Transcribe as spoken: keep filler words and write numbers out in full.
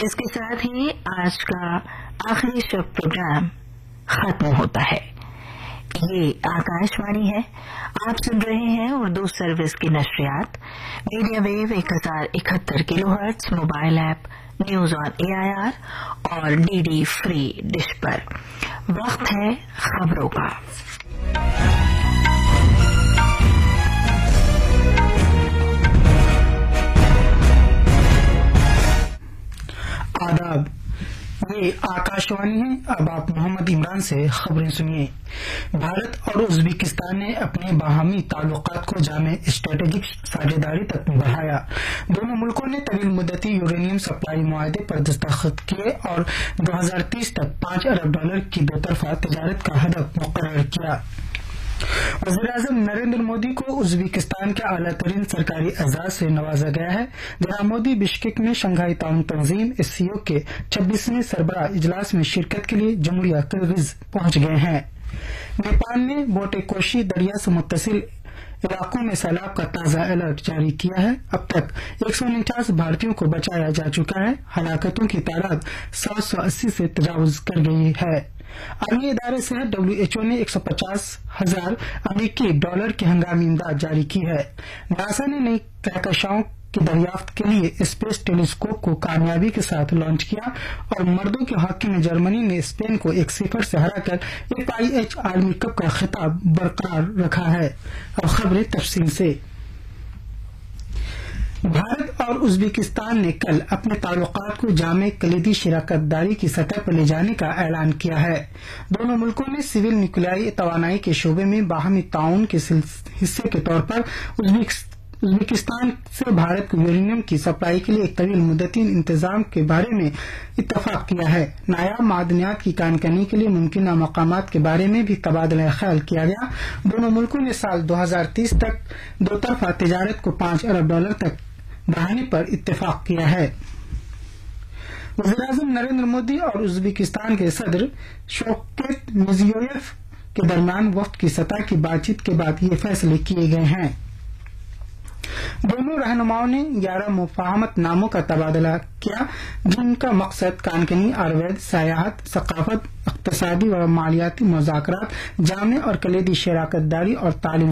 इसके साथ ही आज का आखिरी शब प्रोग्राम खत्म होता है। ये आकाशवाणी है, आप सुन रहे हैं उर्दू सर्विस की नशरियात मीडिया वेव एक हजार इकहत्तर kilo hertz, mobile app news on AIR और डीडी फ्री डिश पर। वक्त है खबरों का। आदाब, ये आकाशवाणी है। अब आप मोहम्मद इमरान से खबरें सुनिए। भारत और उज्बेकिस्तान ने अपने बाहमी ताल्लुकात को जामे स्ट्रेटेजिक साझेदारी तक बढ़ाया। दोनों मुल्कों ने तवील मुद्दती यूरेनियम सप्लाई मुआहदे पर दस्तखत किए और दो हजार तीस तक पांच अरब डॉलर की दोतरफा तजारत का हदफ मुकर्रर किया। वज़ीर-ए-आज़म नरेंद्र मोदी को उज्बेकिस्तान के आला तरीन सरकारी एजाज से नवाजा गया है। जनाब मोदी बिश्केक में शंघाई ताउन तंजीम एससीओ के छब्बीसवें सरबराह इजलास में शिरकत के लिए जमहूरिया किर्गिज पहुंच गए हैं। नेपाल ने बोटेकोशी दरिया से मुत्तसिल इलाकों में सैलाब का ताजा अलर्ट जारी किया है। अब तक एक सौ उनचास भारतीयों को बचाया जा चुका है। हलाकतों की तादाद सात सौ अस्सी से तजावुज कर गई है। आलमी इदारे सेहत डब्ल्यू एच ओ ने एक सौ पचास हजार अमरीकी डॉलर की हंगामी इमदाद जारी की है। नासा ने नई कहकशाओं की दरियाफ्त के लिए स्पेस टेलीस्कोप को कामयाबी के साथ लॉन्च किया और मर्दों के हॉकी में जर्मनी ने स्पेन को एक सिफर से हराकर एफ आई एच आलमी कप का खिताब बरकरार रखा है। अब खबरें तफसील से। भारत और उज्बेकिस्तान ने कल अपने ताल्लुकात को जामे कलीदी शराकतदारी की सतह पर ले जाने का ऐलान किया है। दोनों मुल्कों ने सिविल न्यूक्लियारी तवानाई के शोबे में बाहमी ताउन के हिस्से के तौर पर उज्बेकिस्तान से भारत को यूरेनियम की सप्लाई के लिए एक तवील मुद्दती इंतजाम के बारे में इत्तफाक किया है। नायाब मादनियात की कानकनी के लिए मुमकिन मकामात के बारे में भी तबादला ख्याल किया गया। दोनों मुल्कों ने साल दो हजार तीस तक दोतरफा तजारत को पांच अरब डॉलर तक बढ़ाने पर इत्तेफाक किया है। वज़ीर-ए-आज़म नरेंद्र मोदी और उज्बेकिस्तान के सदर शौकत मिर्जियोयेव के दरमियान वफ्द की सतह की बातचीत के बाद ये फैसले किए गए हैं। दोनों रहनुमाओं ने ग्यारह मुफाहमत नामों का तबादला किया, जिनका मकसद कानकनी, आयुर्वेद, सयाहत, सकाफत, इक्तिसादी और मालियाती मुज़ाकरात, जामे और कलीदी शराकतदारी और तालीम